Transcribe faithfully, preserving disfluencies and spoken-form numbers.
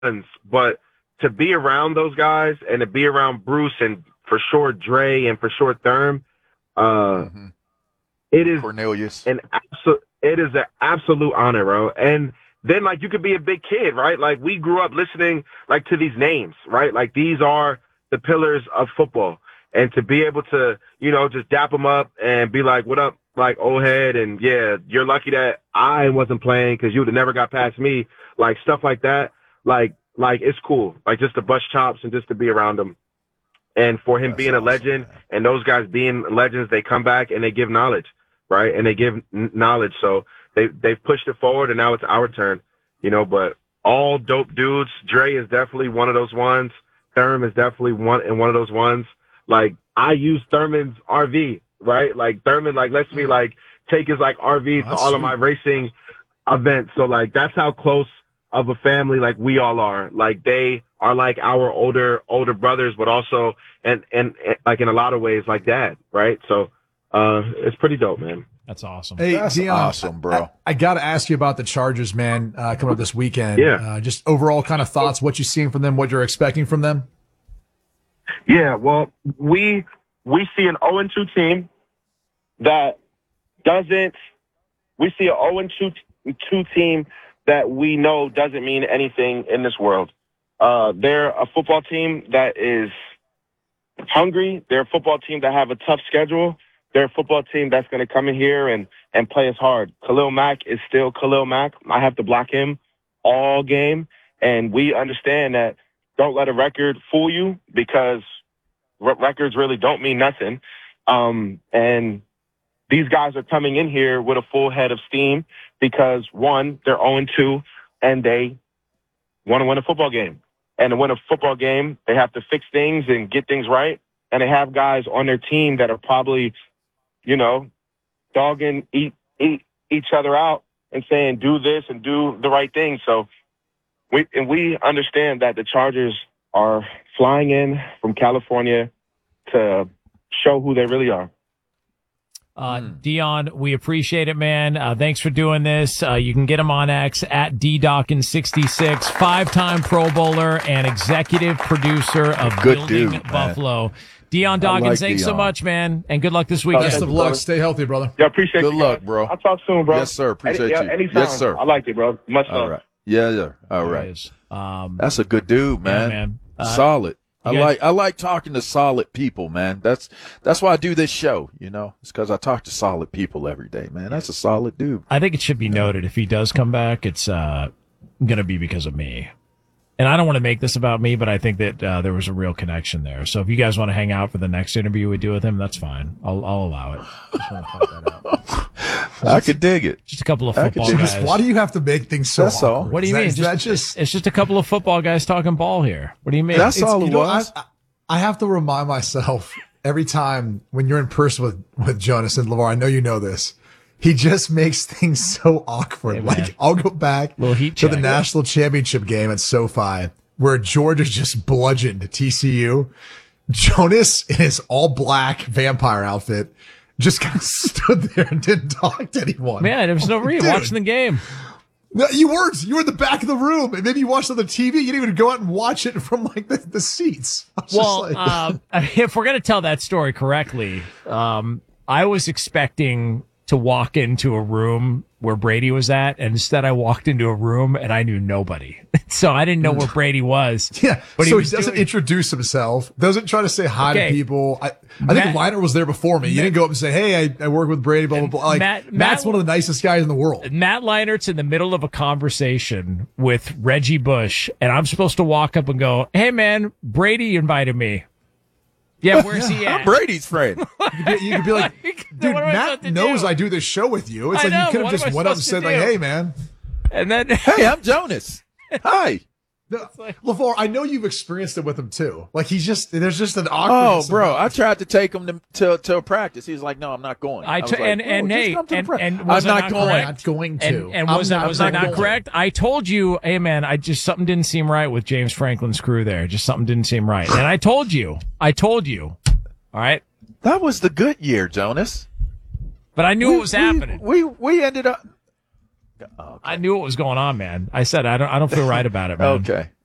tons, but to be around those guys and to be around Bruce and for sure Dre and for sure Therm, uh, mm-hmm. it is Cornelius. an absolute. It is an absolute honor, bro. And then like you could be a big kid, right? Like we grew up listening like to these names, right? Like these are the pillars of football, and to be able to, you know, just dap them up and be like, "What up?" Like old head, and yeah, you're lucky that I wasn't playing because you would have never got past me. Like stuff like that. Like, like it's cool. Like just to bust chops and just to be around him. And for him That's being awesome, a legend man. and those guys being legends, they come back and they give knowledge, right? And they give n- knowledge. So they, they've pushed it forward and now it's our turn, you know, but all dope dudes. Dre is definitely one of those ones. Thurman is definitely one and one of those ones. Like I use Thurman's R V, right? Like Thurman, like lets me like take his like R V oh, to all sweet. of my racing events. So like that's how close of a family like we all are. Like they are like our older older brothers, but also and and, and like in a lot of ways like dad, right? So uh it's pretty dope, man. That's awesome. Hey, That's Dion, awesome, bro. I, I got to ask you about the Chargers, man, uh, coming up this weekend. Yeah. Uh, just overall kind of thoughts, what you're seeing from them, what you're expecting from them. Yeah, well, we we see an oh and two team that doesn't. We see an oh and two team that we know doesn't mean anything in this world. Uh, they're a football team that is hungry. They're a football team that have a tough schedule. They're a football team that's going to come in here and, and play us hard. Khalil Mack is still Khalil Mack. I have to block him all game. And we understand that don't let a record fool you because r- records really don't mean nothing. Um, and these guys are coming in here with a full head of steam because, one, they're oh and two, and they want to win a football game. And to win a football game, they have to fix things and get things right. And they have guys on their team that are probably, you know, dogging eat, eat each other out and saying, do this and do the right thing. So we and we understand that the Chargers are flying in from California to show who they really are. Uh, Dion, we appreciate it, man. Uh, thanks for doing this. Uh, you can get him on X at D Dawkins sixty-six, five-time Pro Bowler and executive producer of Good Building dude, man. Buffalo. Dion Dawkins, like thanks so Dion. much, man, and good luck this weekend. Best of luck. Stay healthy, brother. Yeah, appreciate Good you luck, guys. bro. I'll talk soon, bro. Yes, sir. Appreciate Any, you. Anytime. Yes, sir. I like it, bro. Much All love. right. Yeah, yeah. All There right. it is. Um, That's a good dude, man. Yeah, man. Uh, solid. I you guys- like I like talking to solid people, man. That's that's why I do this show, you know. It's because I talk to solid people every day, man. That's a solid dude. I think it should be noted if he does come back, it's uh, going to be because of me. And I don't want to make this about me, but I think that uh, there was a real connection there. So if you guys want to hang out for the next interview we do with him, that's fine. I'll, I'll allow it. Just want to point that out. I could dig it. Just a couple of I could football do guys. this. Why do you have to make things so That's all. awkward? What do you Is mean? That, is just, that just it's just a couple of football guys talking ball here. What do you mean? That's it's- all it you know, was. I, I have to remind myself every time when you're in person with, with Jonas and LeVar, I know you know this. He just makes things so awkward. Hey, man. like I'll go back Little heat to the check. national championship game at SoFi where Georgia just bludgeoned T C U. Jonas in his all black vampire outfit just kind of stood there and didn't talk to anyone. Man, there was no reason Dude. watching the game. No, you weren't. You were in the back of the room, and maybe you watched on the T V. You didn't even go out and watch it from like the, the seats. I was Well, just like, uh, if we're going to tell that story correctly, um, I was expecting to walk into a room where Brady was at, and instead I walked into a room and I knew nobody. So I didn't know where Brady was. yeah. But so he, was doesn't doing- introduce himself. Doesn't try to say hi Okay. to people. I, I Matt- think Liner was there before me. You Matt- didn't go up and say, "Hey, I, I work with Brady." Blah blah blah. Like Matt- Matt's Matt- one of the nicest guys in the world. Matt Leinert's in the middle of a conversation with Reggie Bush, and I'm supposed to walk up and go, "Hey, man, Brady invited me." Yeah, where's he at? I'm Brady's friend. You could be, you could be like, Like, "Dude, what am I Matt supposed to knows do? I do this show with you." It's I like know, you could what have am just I went up and supposed said, to "Like, do? hey, man." And then Hey, I'm Jonas. Hi. No, LeVar, I know you've experienced it with him too. Like he's just there's just an Oh, awkwardness. bro, about I it. tried to take him to to, to a practice. He was like, "No, I'm not going." I was t- like, and "Bro, and just hey, come to the and, prac-" and was I'm I not going. correct? I'm not going to. And, and was I'm I not- was I'm I not not going. correct? I told you, hey man, I just something didn't seem right with James Franklin's crew there. Just something didn't seem right. And I told you, I told you. All right, That was the good year, Jonas. but I knew we, what was we- happening. We we ended up. I knew what was going on, man. I said I don't I don't feel right about it, man. Okay.